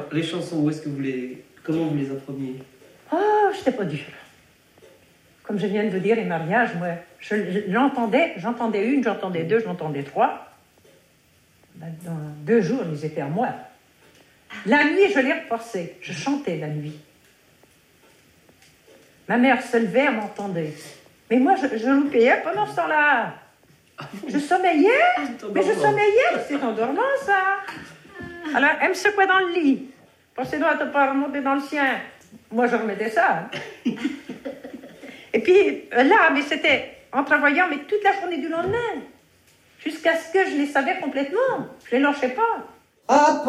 les chansons, comment vous les appreniez? Oh, c'était pas dur. Comme je viens de vous dire, les mariages, moi, j'entendais une, j'entendais deux, j'entendais trois. Dans 2 jours, ils étaient à moi. La nuit, je les reforçais. Je chantais la nuit. Ma mère se levait, elle m'entendait. Mais moi, je loupais pendant ce temps-là. Je sommeillais, mais je sommeillais. C'est endormant, ça. Alors, elle me secouait dans le lit. Pensez donc à ne pas remonter dans le sien. Moi, je remettais ça. Et puis, là, mais c'était en travaillant, mais toute la journée du lendemain. Jusqu'à ce que je les savais complètement. Je les lâchais pas.